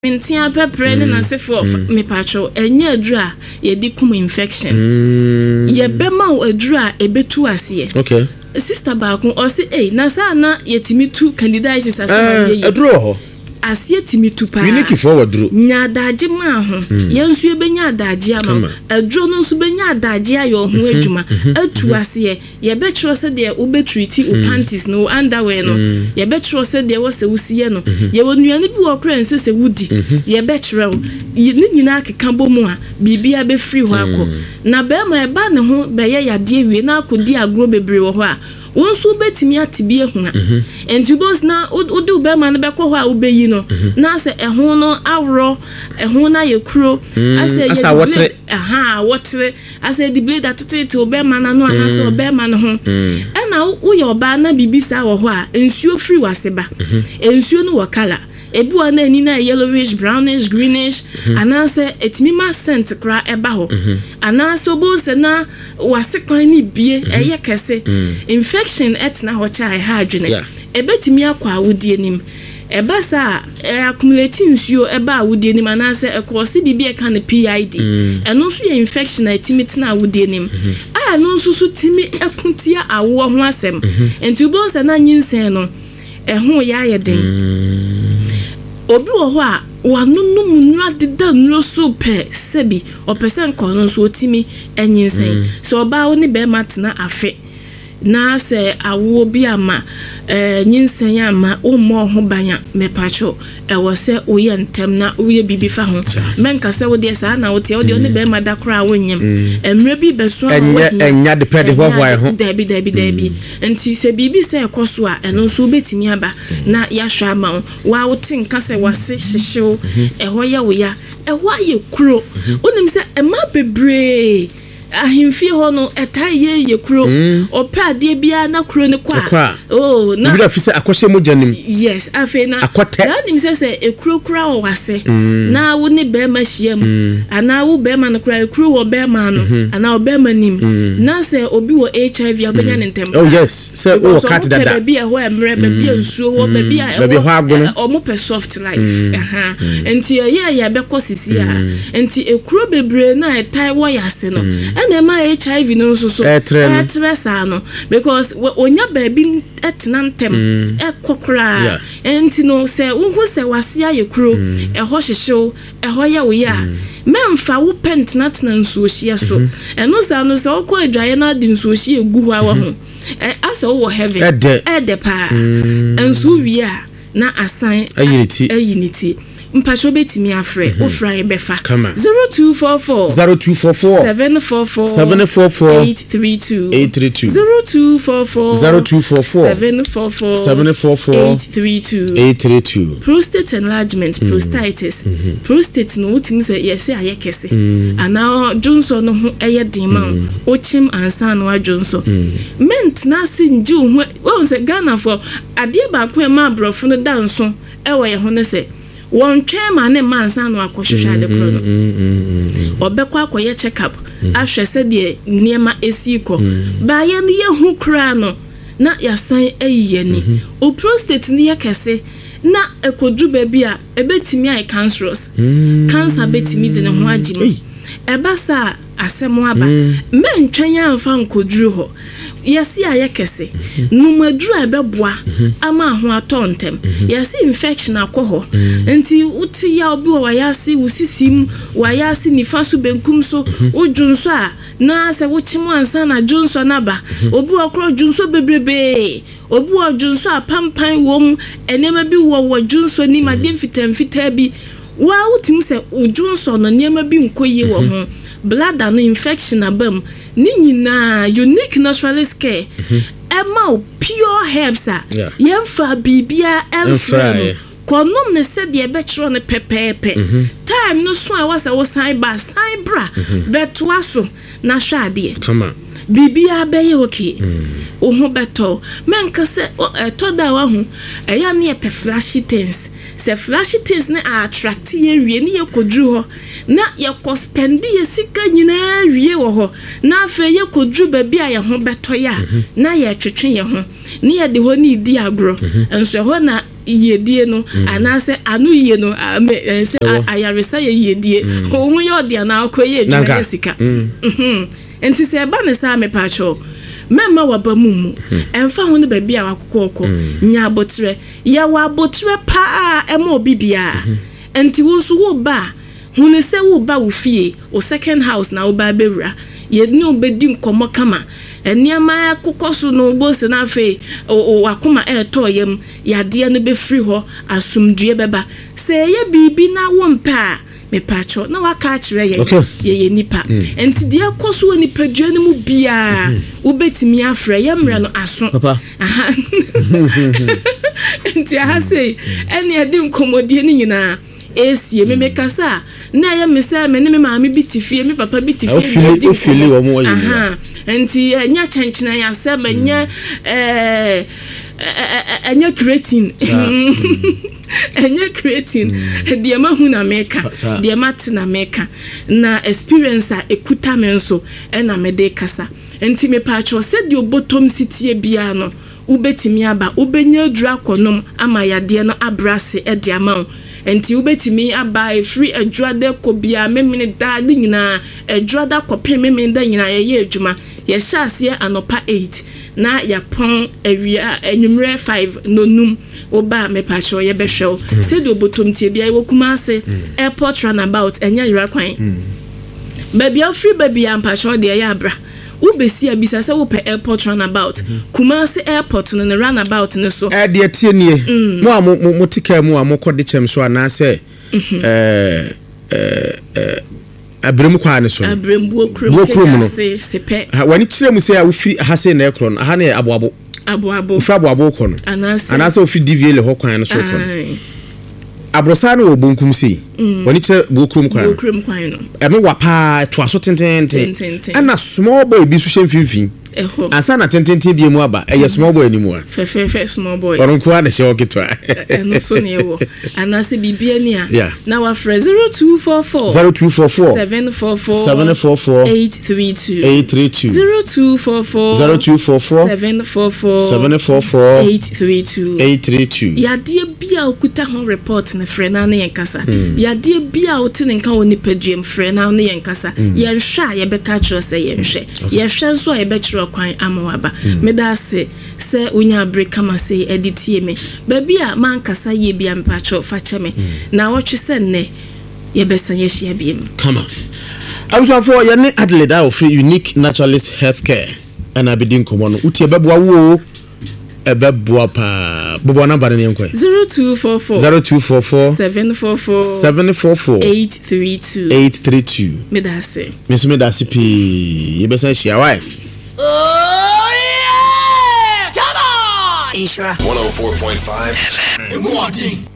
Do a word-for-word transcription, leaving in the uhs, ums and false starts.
Mentia pepper ne na sefo me patro enye aduru a ye di kum infection ye bema aduru a ebetu ase okay sister baako o se eh na sa na yetimi tu candidates asema ye aduru ho asie timi tu pa unique forward duru nya adaje ma ho ye nsu e benya adaje ama aduru no nsu benya adaje ayo ho adwuma atu ase ye be tro se de wo be treat o panties no underwear no ye be tro se de wo se wusiye no ye wonuane bi wo kra nse se wudi ye be tro ni nyina akeka bomu a bibia be free ho akọ na be ma e ba ne ho be ye yade wie na akodi agro bebre wo ho a wonsu betimi atibie hu a entubos na odi ube ma na be ko ho a ubeyi no na se ehun no awro ehun na ye kuro ase ye wotre aha wotre ase di blade atete to ube ma na no ana so ube ma no ho e na wo ye oba na bibisa wo ho a ensuo free waseba ensuo no wo kala ebi wa na ni na yellowish brownish greenish anase etimi ma scent kra eba ho anase obo se na wasekwan ni bie eye kese infection etna ho cha ha adwene ebetimi akwa awudie nim eba sa accumulate nsuo eba awudie nim anase ekrosi bibie e kan P I D eno so ye infection etimi tna awudie nim a no so so timi ekuntia awo ho asem entubo se na nyinsen no ehun ya yeden obi wo ho a wanunum nwa deda nro so pe sebi o percent kono so otimi enyinsen so oba wo ni be matena afe na se awo bi ama eh nyinsen ama o mo ho banya mepacho e wo se o ye ntem na o ye bibi fa ho menka se wo de sa na wo te wo de oni be mada kra wonyem emre bi be so enya enya depend ho ho ho debi debi debi enti se bibi se ekoso a eno so betimi aba na ya hwa ma wa wo tinka se wase hyehyew e ho ye wo ya e ho aye kuro onim se e ma bebre ahimfie ho no etaye ye kuro opa de bia na kuro ne kwa oh na bi afise akose mojanim yes afi na na nim se se ekuro kura o wase na wo ne be ma hia mu ana wo be ma no kura ekuro wo be ma no ana wo be ma nim na se obi wo H I V abenya ne ntem oh yes se wo cat dada be bia ho emre be bia nsuo wo be bia be ho agono o mo pe soft life aha enti ye ye be kosisi a enti ekuro bebre na etai wo yase no and my H I V no so so etresa no because onya baby etna ntem e kokra enti no se unhu se wase aye kuro e ho hyehyew e ho ye wo ya memfa wo pent na tena nsuo hie so eno sa no se okọ adwaye na de nsuo hie egu ho awo ho e asa wo heaven e de pa ensuo wi a na asan ayiniti ayiniti mpacho betimi afre ofra ebefa zero two four four zero two four four seven four four seven four four eight three two eight three two zero two four four zero two four four seven four four seven four four eight three two eight three two prostate enlargement prostatitis prostate no utimi se yesi ayekese ana Johnson no ho eye dinma o chim ansa no Johnson ment na se nji ho won se Ghana for ade ba ko e ma brofo no danso e wo ye ho ne se won twema ne mansa no akohwehwa de kro no obekọ akoye check up ahwe se de niema esiko ba ye ne hu kra no na yasan ayiye ni o prostate ne yakese na ekodu ba bi a ebetimi ai cancerous cancer betimi de ne ho agime eba sa asemo aba mentwan ya mfa nkoduru ho yesi ayekese numaduru ebeboa ama ho atontem yesi infection akoho enti uti ya obi wa yasi usisim wa yasi nifasu benkum so ojunso a na se wochimu ansa na junso na ba obi okro junso bebrebe obi ojunso a pampan wom enema bi wo wo junso ni madem fitam fita bi wa utim se ojunso no niema bi nkoyi wo ho blood and infection abam ni nyina unique naturalist care ema pure herbs a yemfa bibia emfrem konom ne se de be kiro ne pepepe time no so a wasa wo san ba san bra beto aso na hwa ade come on bibia be ye okay o ho beto menka se to da wa hu eya ne pe flashy things se flashy things ne attract ye wie ne ye kodru ho na ye ko spend ye sika nyina wie wo ho na afa ye kodru ba bia ye ho beto ya na ye twetwe ye ho ne ye de ho ni di agro enso ho na yedie no anase anu yie no say ayaresa ye yedie ohun ye ode na akọ ye edwuma ye sika mhm enti se ba ne sa me pa cho mema waba mumu emfa ho ne ba bia wakokoko nya abotre ya wa abotre pa ema obi bia enti wo so wo ba hunu se wo ba wo fie o second house na wo ba bewura ye ni obedi nkomo kama eniama akokoso no bo se na fe o akoma e to yam yade no be free ho asumdue beba se ye bibi na wo mpa me pacho na waka kire ye ye ye nipa enti de akoso woni padua no mu bia wo betimi afra ye mra no aso aha enti aha sei eni ade nkomodie ni nyina esie me mekasa na ya me say me ne me maami bitifie me papa bitifie o fili o fili o mo yin aha enti nya chenchena ya say me nya eh enya creating enya creating de ma hu na meka de ma te na meka na experience a ekuta me nso e na me de kasa enti me pa cho se de obotom sitie bia no ubetimi aba ubenya dura konom ama yade no abrase e de ama enti ubetimi aba e free adwada ko bia memene da de nyina adwada ko pe memene da nyina ye adwuma ye hyase anopa eight na ya pon awia enwumre five nonum oba me pa cho ye behwew se do botom tie bia wo kuma ase airport runabout enya yira kwan baby free baby am pa cho de ya abra ubesi abisa se wo pe airport runabout kuma ase airport no runabout no so eh de tie nie mo a mo tika mu a mo kode chem so ana se eh eh abrem kwa ne so abrem buokrum no se sepe ha wani kire mu se a wo firi ha se na ekro no ha na aboabo aboabo ufra aboabo ko no anase anase wo fi D V L ho kwan no so ko abrosa no obonkum sei wani kire buokrum kwa buokrum kwa no e no wapa to aso tentente ana small boy bi so hemfimfin eho asa na tentente bi mu aba e small boy animu a fe fe fe small boy oronko a na she oketwa eno so ne wo anase bibia ni a yeah. na wa fra zero two four four zero two four four seven four four seven four four eight three two eight three two zero two four four zero two four four seven four four seven four four eight three two eight three two yade bia okuta ho report na frɛ na na yenkasa yade bia otene nka woni paduam frɛ na na yenkasa yenhwa ye beka kyerɛ sɛ yenhwɛ yehwɛ so ye bɛkyerɛ kwan amawaba meda se se unya break kama se editie me baby a man kasa ye bia mpacho fa cheme na wotwe se ne ye besa ye hia biem come on I'm so for ye ne Adelaide of Unique Naturalist Healthcare and abidin komo no utie beboa wo ebeboa pa bobo number ne enko zero two four four zero two four four seven four four seven four four eight three two eight three two meda se miss meda se pi ye besa hia why oh yeah come on Isra one oh four point five